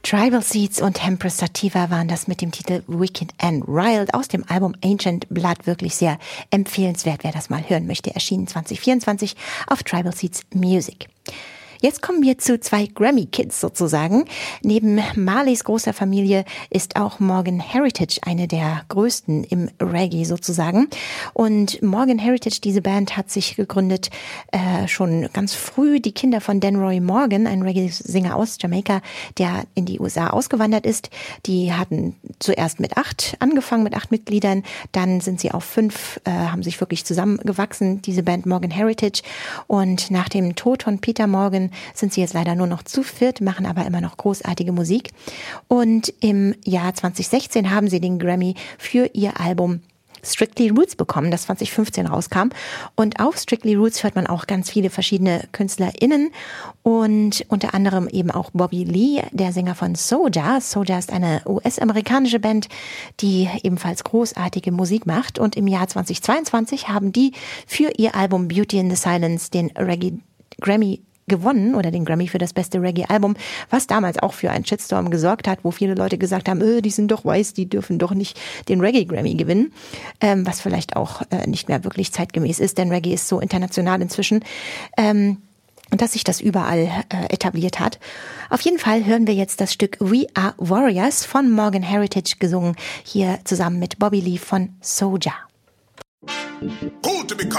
Tribal Seeds und Empress Sativa waren das mit dem Titel Wicked and Wild aus dem Album Ancient Blood. Wirklich sehr empfehlenswert, wer das mal hören möchte. Erschienen 2024 auf Tribal Seeds Music. Jetzt kommen wir zu zwei Grammy-Kids sozusagen. Neben Marleys großer Familie ist auch Morgan Heritage eine der größten im Reggae sozusagen. Und Morgan Heritage, diese Band, hat sich gegründet schon ganz früh. Die Kinder von Denroy Morgan, ein Reggae-Singer aus Jamaika, der in die USA ausgewandert ist. Die hatten zuerst mit 8 angefangen, mit 8 Mitgliedern. Dann sind sie auf 5, haben sich wirklich zusammengewachsen, diese Band Morgan Heritage. Und nach dem Tod von Peter Morgan sind sie jetzt leider nur noch zu viert, machen aber immer noch großartige Musik. Und im Jahr 2016 haben sie den Grammy für ihr Album Strictly Roots bekommen, das 2015 rauskam. Und auf Strictly Roots hört man auch ganz viele verschiedene KünstlerInnen und unter anderem eben auch Bobby Lee, der Sänger von Soulja. Soulja ist eine US-amerikanische Band, die ebenfalls großartige Musik macht. Und im Jahr 2022 haben die für ihr Album Beauty in the Silence den Reggae Grammy gewonnen oder den Grammy für das beste Reggae-Album, was damals auch für einen Shitstorm gesorgt hat, wo viele Leute gesagt haben, die sind doch weiß, die dürfen doch nicht den Reggae-Grammy gewinnen, was vielleicht auch nicht mehr wirklich zeitgemäß ist, denn Reggae ist so international inzwischen, dass sich das überall etabliert hat. Auf jeden Fall hören wir jetzt das Stück We Are Warriors von Morgan Heritage, gesungen hier zusammen mit Bobby Lee von Soulja. Cool to be